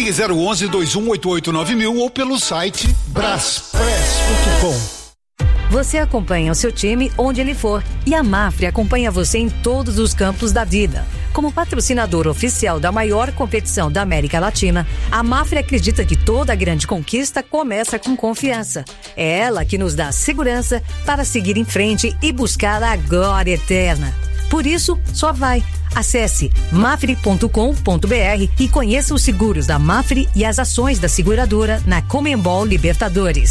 Ligue 011-2188-9000 ou pelo site braspress.com. Você acompanha o seu time onde ele for e a Mafre acompanha você em todos os campos da vida. Como patrocinador oficial da maior competição da América Latina, a Mafre acredita que toda grande conquista começa com confiança. É ela que nos dá segurança para seguir em frente e buscar a glória eterna. Por isso, só vai. Acesse mafre.com.br e conheça os seguros da Mafre e as ações da seguradora na Conmebol Libertadores.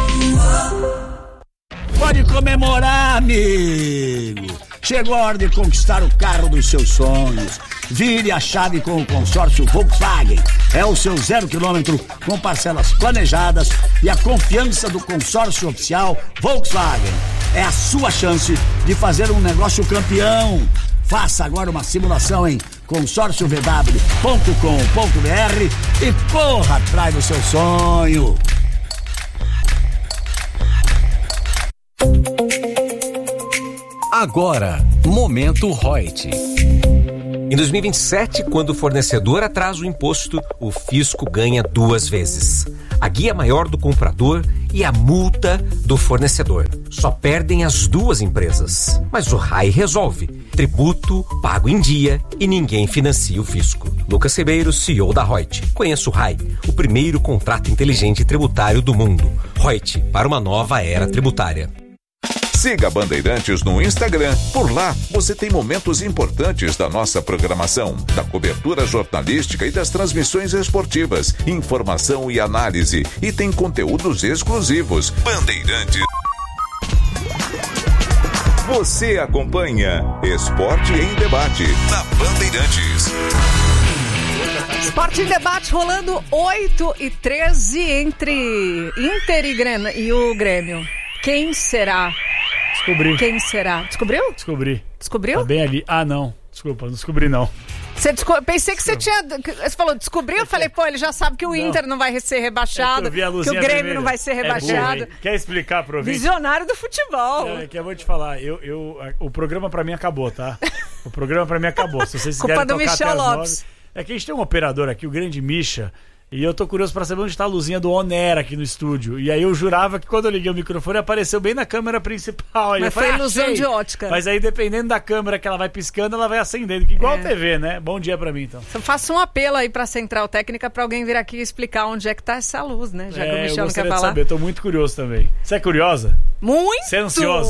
Pode comemorar, amigo! Chegou a hora de conquistar o carro dos seus sonhos. Vire a chave com o consórcio Volkswagen. É o seu 0 km com parcelas planejadas e a confiança do consórcio oficial Volkswagen. É a sua chance de fazer um negócio campeão. Faça agora uma simulação em consórciovw.com.br e corra atrás do seu sonho. Agora, Momento Reut. Em 2027, quando o fornecedor atrasa o imposto, o fisco ganha 2 vezes. A guia maior do comprador e a multa do fornecedor. Só perdem as 2 empresas. Mas o RAI resolve. Tributo, pago em dia e ninguém financia o fisco. Lucas Ribeiro, CEO da Reut. Conheça o RAI, o primeiro contrato inteligente tributário do mundo. Reut, para uma nova era tributária. Siga Bandeirantes no Instagram. Por lá, você tem momentos importantes da nossa programação, da cobertura jornalística e das transmissões esportivas, informação e análise. E tem conteúdos exclusivos. Bandeirantes. Você acompanha Esporte em Debate na Bandeirantes. Esporte em Debate rolando 8h13 entre Inter e o Grêmio. Quem será? Descobri. Quem será? Descobriu? Descobriu? Tá bem ali. Ah, não. Desculpa, não descobri não. Pensei que você tinha... Você falou, descobriu? Eu falei, pô, ele já sabe que o Inter não vai ser rebaixado, que o Grêmio vermelha. Não vai ser rebaixado. Quer explicar pro ouvinte? Visionário do futebol. Que eu vou te falar, o programa pra mim acabou, tá? O programa pra mim acabou. Se vocês Culpa quiserem do tocar Michel até as Lopes. 9... É que a gente tem um operador aqui, o grande Misha, e eu tô curioso pra saber onde tá a luzinha do Onera aqui no estúdio. E aí eu jurava que quando eu liguei o microfone apareceu bem na câmera principal. Aí mas eu falei, foi ilusão achei. de ótica. Mas aí dependendo da câmera que ela vai piscando, ela vai acendendo. Igual a TV, né? Bom dia pra mim, então. Eu faço um apelo aí pra Central Técnica pra alguém vir aqui explicar onde é que tá essa luz, né? Já que o Michel não quer falar. Saber, tô muito curioso também. Você é curiosa? Muito! Você é ansiosa?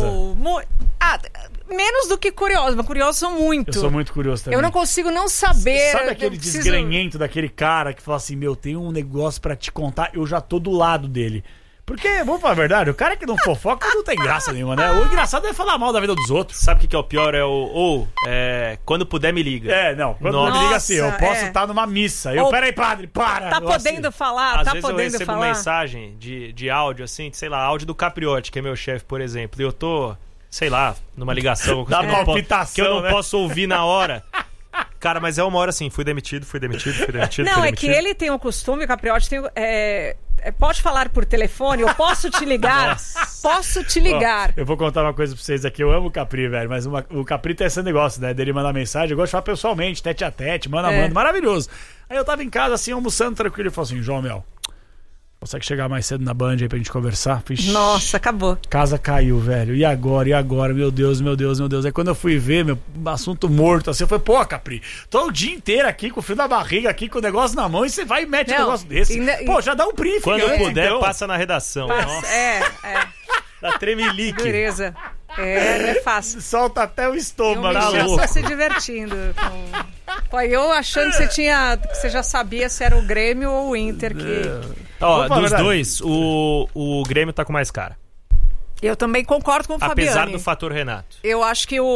Menos do que curiosa, mas curioso sou muito. Eu sou muito curioso também. Eu não consigo não saber. Sabe aquele desgrenhento daquele cara que fala assim, meu, tem um negócio pra te contar, eu já tô do lado dele. Porque, vamos falar a verdade, o cara que não fofoca não tem graça nenhuma, né? O engraçado é falar mal da vida dos outros. Sabe o que é o pior? Quando puder me liga. Quando me liga assim, eu posso estar numa missa. Peraí, padre, para! Tá podendo falar, Às vezes eu recebo mensagem de áudio, assim, sei lá, áudio do Capriotti, que é meu chefe, por exemplo, e eu tô... sei lá, numa ligação da palpitação, que eu não posso ouvir na hora. Cara, mas é uma hora assim, fui demitido. Não, é que ele tem o costume, o Capriotti tem pode falar por telefone, eu posso te ligar. Posso te ligar. Ó, eu vou contar uma coisa pra vocês aqui, eu amo o Capri, velho, mas o Capri tem esse negócio, né, dele mandar mensagem, eu gosto de falar pessoalmente, tete a tete, mano a mano, maravilhoso. Aí eu tava em casa assim, almoçando tranquilo, ele falou assim, João Mel, consegue chegar mais cedo na Band aí pra gente conversar? Fiz... Nossa, acabou. Casa caiu, velho. E agora? Meu Deus. Aí quando eu fui ver, meu assunto morto assim, eu falei, pô, Capri, tô o dia inteiro aqui com o frio da barriga, aqui com o negócio na mão, e você vai e mete um negócio desse. Pô, já dá um briefing. Quando puder, então. Passa na redação. Nossa. Dá tremelique. Dureza. Não é fácil. Solta até o estômago. Tá louco. Você se divertindo. Pô, eu achando que você já sabia se era o Grêmio ou o Inter que... dos dois, o Grêmio tá com mais cara. Eu também concordo com o Fabiani. Apesar do fator Renato. Eu acho que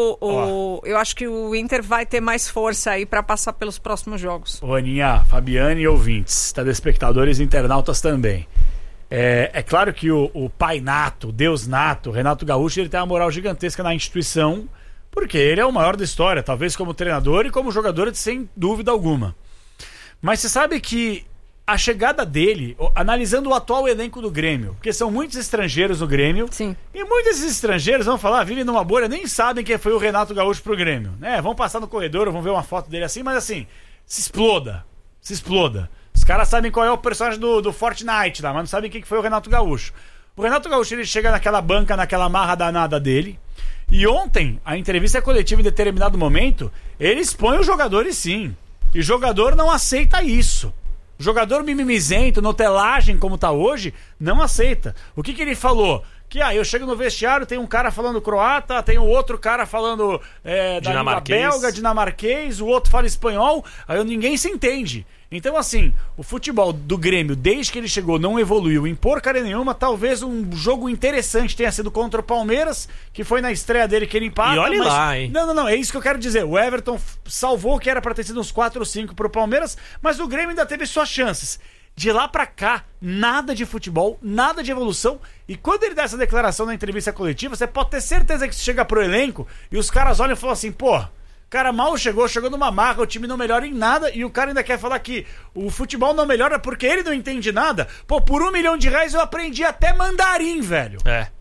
o Inter vai ter mais força aí pra passar pelos próximos jogos. Ô, Aninha, Fabiani e ouvintes, telespectadores e internautas também. É claro que o pai nato, o Deus nato, Renato Gaúcho, ele tem uma moral gigantesca na instituição, porque ele é o maior da história, talvez como treinador e como jogador, sem dúvida alguma. Mas você sabe que a chegada dele, analisando o atual elenco do Grêmio, porque são muitos estrangeiros no Grêmio, sim. E muitos desses estrangeiros, vão falar, vivem numa bolha, nem sabem quem foi o Renato Gaúcho pro Grêmio, né? Vão passar no corredor, vão ver uma foto dele assim, mas assim, se exploda. Os caras sabem qual é o personagem do Fortnite lá, mas não sabem quem que foi o Renato Gaúcho. O Renato Gaúcho, ele chega naquela banca, naquela marra danada dele, e ontem, a entrevista coletiva em determinado momento, ele expõe os jogadores sim. E o jogador não aceita isso. O jogador mimimizento, nutelagem, como tá hoje, não aceita. O que ele falou? Que eu chego no vestiário, tem um cara falando croata, tem o outro cara falando da língua belga, dinamarquês, o outro fala espanhol, aí ninguém se entende. Então, assim, o futebol do Grêmio, desde que ele chegou, não evoluiu em porcaria nenhuma. Talvez um jogo interessante tenha sido contra o Palmeiras, que foi na estreia dele que ele empata. E olha lá, hein? Não, é isso que eu quero dizer. O Everton salvou que era pra ter sido uns 4 ou 5 pro Palmeiras, mas o Grêmio ainda teve suas chances. De lá pra cá, nada de futebol, nada de evolução. E quando ele dá essa declaração na entrevista coletiva, você pode ter certeza que você chega pro elenco e os caras olham e falam assim, pô, o cara mal chegou numa marca, o time não melhora em nada e o cara ainda quer falar que o futebol não melhora porque ele não entende nada. Pô, por R$1 milhão eu aprendi até mandarim, velho.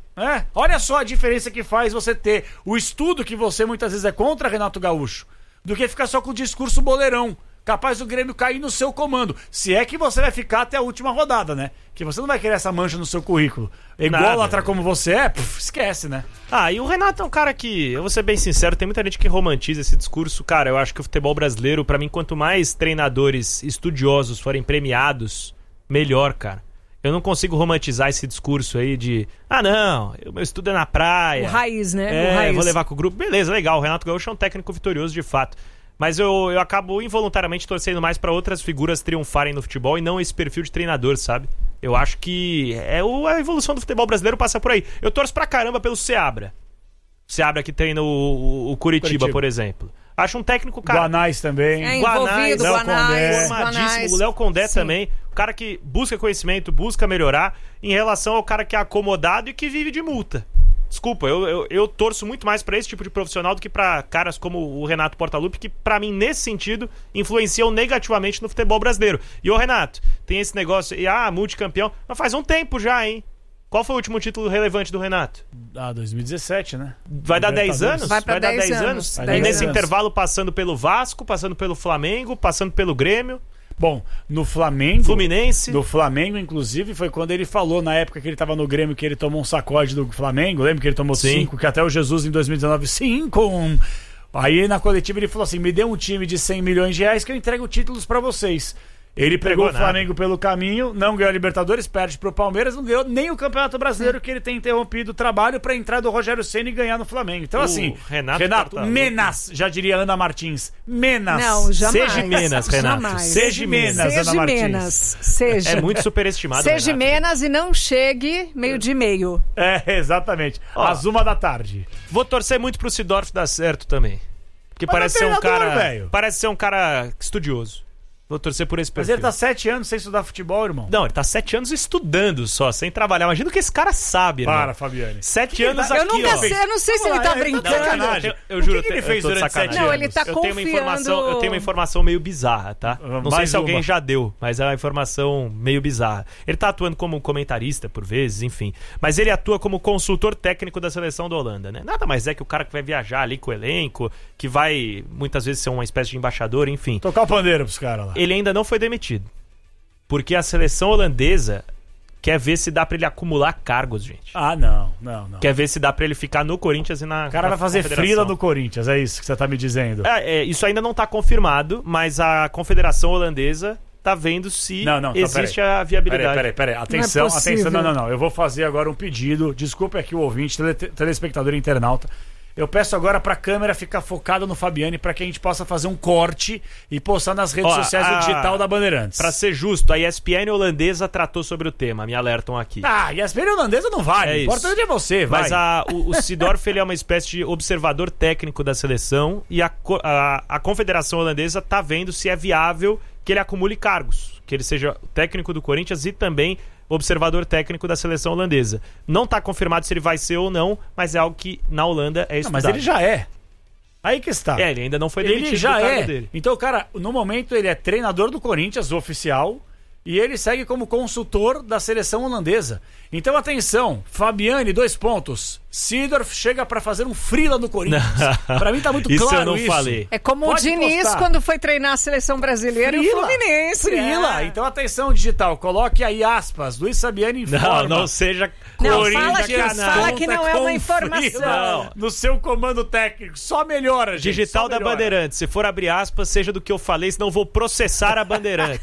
Olha só a diferença que faz você ter o estudo que você muitas vezes é contra, Renato Gaúcho, do que ficar só com o discurso boleirão. Capaz do Grêmio cair no seu comando. Se é que você vai ficar até a última rodada, né? Que você não vai querer essa mancha no seu currículo. Ególatra como você é, esquece, né? E o Renato é um cara que, eu vou ser bem sincero, tem muita gente que romantiza esse discurso. Cara, eu acho que o futebol brasileiro, pra mim, quanto mais treinadores estudiosos forem premiados, melhor, cara. Eu não consigo romantizar esse discurso aí de não, o meu estudo é na praia. O raiz, né? O raiz. Vou levar com o grupo. Beleza, legal, o Renato Gaúcho é um técnico vitorioso de fato. Mas eu acabo involuntariamente torcendo mais pra outras figuras triunfarem no futebol e não esse perfil de treinador, sabe? Eu acho que a evolução do futebol brasileiro passa por aí. Eu torço pra caramba pelo Seabra. Seabra que treina o Curitiba, por exemplo. Acho um técnico, cara... Guanais também. Envolvido, formadíssimo. O Léo Condé também. O cara que busca conhecimento, busca melhorar em relação ao cara que é acomodado e que vive de multa. Desculpa, eu torço muito mais pra esse tipo de profissional do que pra caras como o Renato Portaluppi, que pra mim, nesse sentido, influenciam negativamente no futebol brasileiro. E o Renato, tem esse negócio, multicampeão, mas faz um tempo já, hein? Qual foi o último título relevante do Renato? 2017, né? Vai dar 10 anos? Vai dar 10 anos. E nesse intervalo passando pelo Vasco, passando pelo Flamengo, passando pelo Grêmio. Bom, no Flamengo... Fluminense. No Flamengo, inclusive, foi quando ele falou, na época que ele tava no Grêmio, que ele tomou um sacode do Flamengo. Lembra que ele tomou 5, que até o Jesus em 2019, 5. Aí na coletiva ele falou assim, me dê um time de 100 milhões de reais que eu entrego títulos pra vocês. Ele pegou o Flamengo pelo caminho, não ganhou a Libertadores, perde pro Palmeiras, não ganhou nem o Campeonato Brasileiro, que ele tem interrompido o trabalho pra entrar do Rogério Ceni e ganhar no Flamengo. Então assim, Renato Menas, já diria Ana Martins. Menas. Não, jamais. Seja Menas, Renato. Jamais. Seja Menas, Ana Martins. Seja. É muito superestimado, Seja Menas e não chegue meio de meio. Exatamente. Às 1h da tarde. Vou torcer muito pro Sidorf dar certo também. Porque parece ser um cara estudioso. Vou torcer por esse perfil. Mas ele tá 7 anos sem estudar futebol, irmão. Não, ele tá 7 anos estudando só, sem trabalhar. Imagina o que esse cara sabe, irmão. Para, Fabiane. 7 anos aqui, eu não sei se ele tá brincando. Eu juro, o que ele fez durante 7 anos? Não, ele tá confiando... Eu tenho uma informação meio bizarra, tá? Não sei se alguém já deu, mas é uma informação meio bizarra. Ele tá atuando como comentarista, por vezes, enfim. Mas ele atua como consultor técnico da seleção da Holanda, né? Nada mais é que o cara que vai viajar ali com o elenco, que vai, muitas vezes, ser uma espécie de embaixador, enfim. Tocar o pandeiro pros caras lá. Ele ainda não foi demitido. Porque a seleção holandesa quer ver se dá pra ele acumular cargos, gente. Não. Quer ver se dá pra ele ficar no Corinthians e na... O cara vai fazer frila no Corinthians, é isso que você tá me dizendo. Isso ainda não tá confirmado, mas a Confederação Holandesa tá vendo se existe a viabilidade. Peraí. Atenção. Não. Eu vou fazer agora um pedido. Desculpe aqui o ouvinte, telespectador e internauta. Eu peço agora pra câmera ficar focada no Fabiane pra que a gente possa fazer um corte e postar nas redes sociais do digital da Bandeirantes. Pra ser justo, a ESPN holandesa tratou sobre o tema, me alertam aqui. A ESPN holandesa não vale, o importante é você, vai. Mas o Sidorf ele é uma espécie de observador técnico da seleção e a Confederação Holandesa tá vendo se é viável que ele acumule cargos, que ele seja técnico do Corinthians e também observador técnico da seleção holandesa. Não está confirmado se ele vai ser ou não, mas é algo que na Holanda é estudado. Mas ele já é. Aí que está. Ele ainda não foi demitido do cargo dele. Então, cara, no momento ele é treinador do Corinthians, oficial, E ele segue como consultor da seleção holandesa. Então, atenção, Fabiane, 2 pontos. Seedorf chega pra fazer um frila no Corinthians. Pra mim tá muito isso claro eu não falei. É como pode o Diniz postar. Quando foi treinar a seleção brasileira e o Fluminense. Frila. Então, atenção, digital, coloque aí aspas. Luiz Fabiane informa. Não seja Corinthians. Fala que não é uma informação. No seu comando técnico. Só melhora, gente. Digital da Bandeirantes. Se for abrir aspas, seja do que eu falei, senão eu vou processar a Bandeirantes.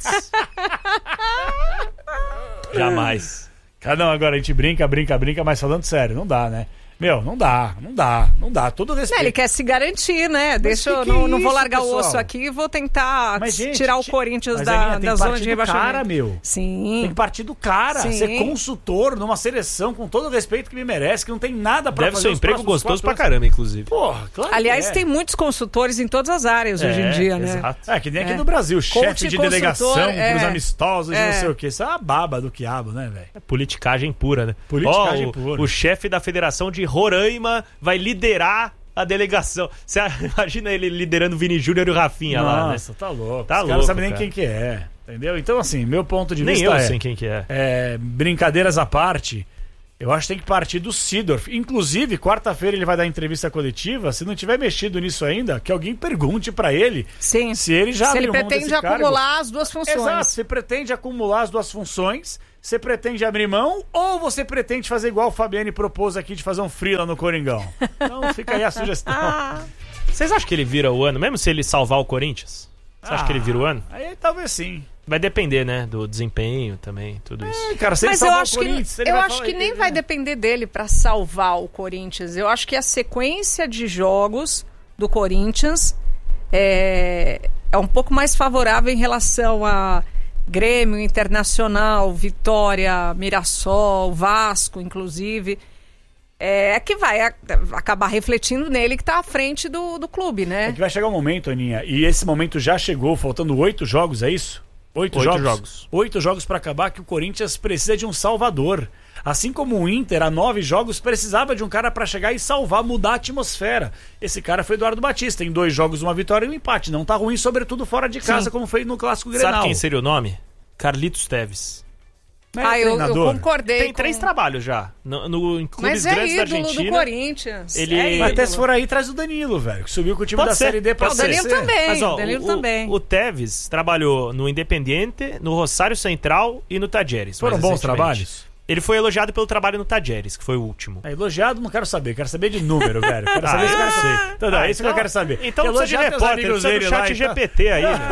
Jamais. Não, agora a gente brinca, mas falando sério, não dá, né? Meu, não dá. Todo respeito. Ele quer se garantir, né? Deixa eu não vou largar pessoal? O osso aqui e vou tentar tirar o Corinthians da zona de rebaixamento. Cara, meu. Sim. Tem que partir do cara. Sim. Ser consultor numa seleção com todo o respeito que me merece, que não tem nada pra fazer. Deve ser um emprego gostoso pra caramba, inclusive. Porra, claro. Aliás, tem muitos consultores em todas as áreas hoje em dia, né? Exato. Que nem aqui no Brasil, chefe de delegação pros amistosos e não sei o quê. Isso é uma baba do quiabo, né, velho? É politicagem pura, né? Politicagem pura. O chefe da Federação de Roraima vai liderar a delegação. Você imagina ele liderando o Vini Júnior e o Rafinha lá, né? Nossa, tá louco. Tá louco, não sabe nem quem que é, entendeu? Então, assim, meu ponto de vista nem eu sei quem que é. Brincadeiras à parte, eu acho que tem que partir do Seedorf. Inclusive, quarta-feira ele vai dar entrevista coletiva. Se não tiver mexido nisso ainda, que alguém pergunte pra ele se ele já se ele pretende acumular as duas funções. Exato, se pretende acumular as duas funções, você pretende abrir mão ou você pretende fazer igual o Fabiane propôs aqui de fazer um frila no Coringão? Então fica aí a sugestão. Vocês acham que ele vira o ano, mesmo se ele salvar o Corinthians? Você acha que ele vira o ano? Aí talvez sim. Vai depender, né, do desempenho também, tudo isso. Cara, se mas ele eu acho o Corinthians, eu acho que nem vai depender dele pra salvar o Corinthians. Eu acho que a sequência de jogos do Corinthians é um pouco mais favorável em relação a Grêmio, Internacional, Vitória, Mirassol, Vasco, inclusive. Que vai acabar refletindo nele que tá à frente do clube, né? É que vai chegar um momento, Aninha, e esse momento já chegou, faltando 8 jogos, é isso? 8 jogos. 8 jogos para acabar, que o Corinthians precisa de um salvador. Assim como o Inter, há 9 jogos, precisava de um cara para chegar e salvar, mudar a atmosfera. Esse cara foi Eduardo Batista. Em 2 jogos, 1 vitória e 1 empate. Não tá ruim, sobretudo fora de casa, como foi no Clássico Grenal. Sabe quem seria o nome? Carlitos Teves. Eu concordei. Tem 3 trabalhos já. Em clubes grandes da Argentina. Do Corinthians. Mas até se for aí, traz o Danilo, velho. Que subiu com o time da Série D pra o Danilo também. Mas, Danilo também. O Teves trabalhou no Independiente, no Rosário Central e no Tajeres. Foram bons trabalhos? Ele foi elogiado pelo trabalho no Tajeres, que foi o último. Elogiado não quero saber de número, velho. Quero saber se então, é isso que eu quero saber. Então precisa de repórter, precisa do chat GPT aí, né?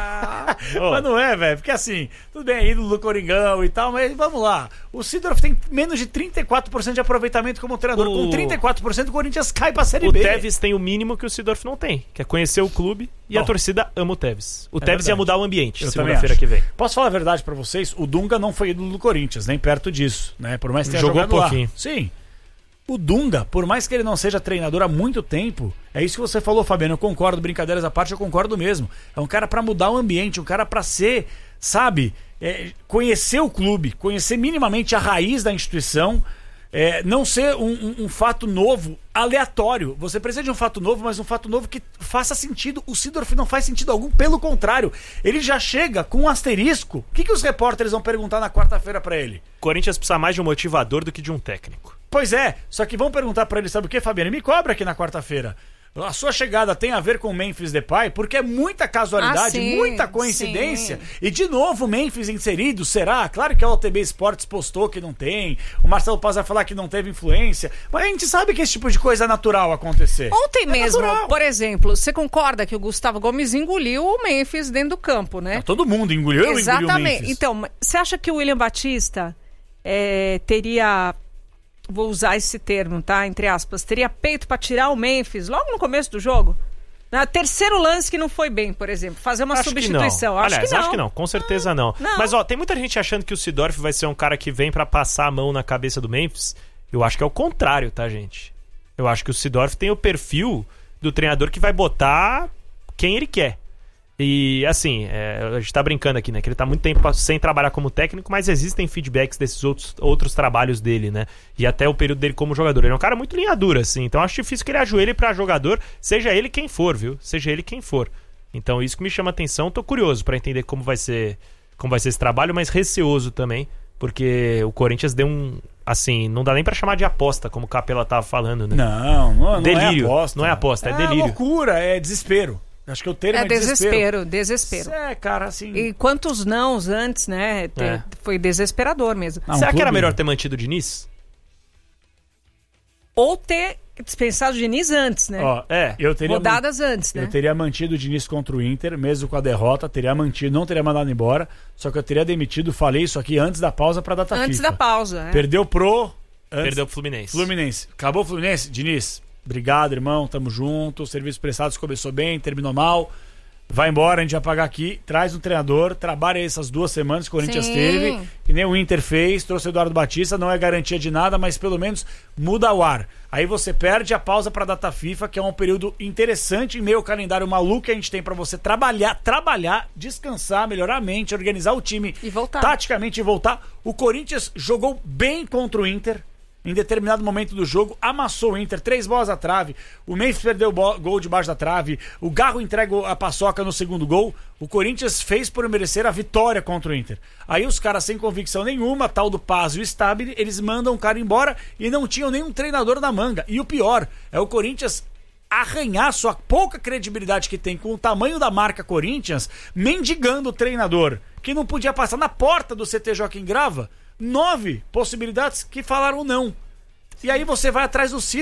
Mas não é, velho, porque assim, tudo bem, ídolo do Coringão e tal, mas vamos lá. O Seedorf tem menos de 34% de aproveitamento como treinador. Com 34% o Corinthians cai pra Série B. O Teves tem o mínimo que o Seedorf não tem, que é conhecer o clube e a torcida ama o Teves. O Teves ia mudar o ambiente segunda-feira que vem. Posso falar a verdade pra vocês? O Dunga não foi ídolo do Corinthians, nem perto disso, né? Por mais que tenha jogou jogado pouquinho. Lá. Sim. O Dunga, por mais que ele não seja treinador há muito tempo, é isso que você falou, Fabiano, eu concordo, brincadeiras à parte, eu concordo mesmo. É um cara pra mudar o ambiente, um cara pra ser, sabe, conhecer o clube, conhecer minimamente a raiz da instituição, não ser um fato novo, aleatório. Você precisa de um fato novo, mas um fato novo que faça sentido. O Seedorf não faz sentido algum, pelo contrário. Ele já chega com um asterisco. O que os repórteres vão perguntar na quarta-feira pra ele? Corinthians precisa mais de um motivador do que de um técnico. Pois é, só que vão perguntar pra ele, sabe o que, Fabiano? Me cobra aqui na quarta-feira. A sua chegada tem a ver com o Memphis Depay? Porque é muita casualidade, muita coincidência. Sim. E de novo o Memphis inserido, será? Claro que a OTB Esportes postou que não tem. O Marcelo Paz vai falar que não teve influência. Mas a gente sabe que esse tipo de coisa é natural acontecer. Ontem mesmo, natural. Por exemplo, você concorda que o Gustavo Gomes engoliu o Memphis dentro do campo, né? Todo mundo engoliu, exatamente. Eu engoli o Memphis. Então, você acha que o William Batista teria... Vou usar esse termo, tá? Entre aspas. Teria peito pra tirar o Memphis logo no começo do jogo? Na terceiro lance que não foi bem, por exemplo. Fazer uma substituição. Acho que não. Com certeza não. Mas, tem muita gente achando que o Seedorf vai ser um cara que vem pra passar a mão na cabeça do Memphis. Eu acho que é o contrário, tá, gente? Eu acho que o Seedorf tem o perfil do treinador que vai botar quem ele quer. E, assim, a gente tá brincando aqui, né? Que ele tá muito tempo sem trabalhar como técnico, mas existem feedbacks desses outros trabalhos dele, né? E até o período dele como jogador. Ele é um cara muito linha dura, assim. Então acho difícil que ele ajoelhe pra jogador, seja ele quem for, viu? Seja ele quem for. Então isso que me chama a atenção. Tô curioso pra entender como vai ser como vai ser esse trabalho, mas receoso também, porque o Corinthians deu um... Assim, não dá nem pra chamar de aposta, como o Capela tava falando, né? Não delírio. É aposta. Não é aposta, é delírio. É loucura, é desespero. Acho que o termo é desespero. Cara, assim... E quantos nãos antes, né? Foi desesperador mesmo. Será que era melhor ter mantido o Diniz? Ou ter dispensado o Diniz antes, né? Eu teria rodadas antes, né? Eu teria mantido o Diniz contra o Inter, mesmo com a derrota, não teria mandado embora, só que eu teria demitido, falei isso aqui antes da pausa pra data FIFA. Antes da pausa, Perdeu pro Fluminense. Acabou o Fluminense? Diniz, obrigado, irmão, tamo junto, serviços prestados começou bem, terminou mal, vai embora, a gente vai pagar aqui, traz um treinador, trabalha essas 2 semanas que o Corinthians teve, que nem o Inter fez, trouxe o Eduardo Batista, não é garantia de nada, mas pelo menos muda o ar. Aí você perde a pausa pra data FIFA, que é um período interessante em meio ao calendário maluco que a gente tem pra você trabalhar, descansar, melhorar a mente, organizar o time e voltar. Taticamente e voltar. O Corinthians jogou bem contra o Inter. Em determinado momento do jogo, amassou o Inter, 3 bolas à trave, o Memphis perdeu o gol debaixo da trave, o Garro entrega a paçoca no segundo gol, o Corinthians fez por merecer a vitória contra o Inter. Aí os caras sem convicção nenhuma, tal do Paz e o Stabile, eles mandam o cara embora e não tinham nenhum treinador na manga. E o pior, é o Corinthians arranhar sua pouca credibilidade que tem com o tamanho da marca Corinthians, mendigando o treinador, que não podia passar na porta do CT Joaquim Grava, 9 possibilidades que falaram não. E aí você vai atrás do Ciro.